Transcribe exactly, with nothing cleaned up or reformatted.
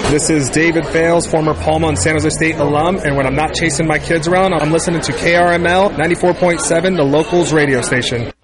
This is David Fales, former Palma and San Jose State alum, and when I'm not chasing my kids around, I'm listening to K R M L ninety-four point seven, the Locals radio station.